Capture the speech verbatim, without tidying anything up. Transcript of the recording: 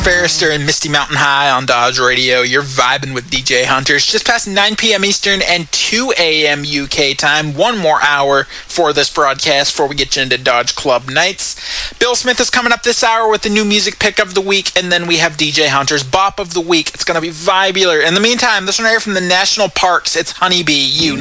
Ferrister and Misty Mountain High on Dodge Radio. You're vibing with D J Hunters. Just past nine p.m. Eastern and two a.m. U K time. One more hour for this broadcast before we get you into Dodge Club Nights. Bill Smith is coming up this hour with the new music pick of the week, and then we have D J Hunters Bop of the Week. It's going to be vibular. In the meantime, this one right here from the National Parks. It's Honeybee. You